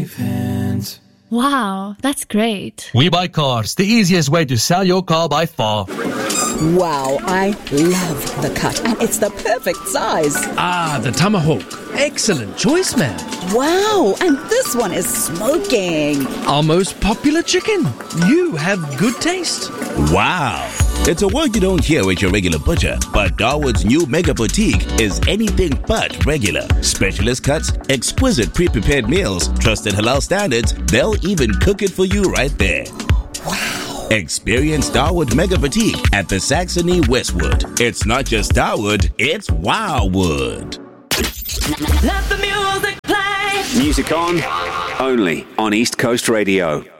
Wow, that's great. We Buy Cars, the easiest way to sell your car by far. Wow, I love the cut, and it's the perfect size. Ah, the tomahawk. Excellent choice, ma'am. Wow, and this one is smoking. Our most popular chicken. You have good taste. Wow. It's a word you don't hear at your regular butcher, but Darwood's new Mega Boutique is anything but regular. Specialist cuts, exquisite pre-prepared meals, trusted halal standards, they'll even cook it for you right there. Wow. Experience Darwood Mega Boutique at the Saxony Westwood. It's not just Darwood, it's Wildwood. Let the music play. Music on, only on East Coast Radio.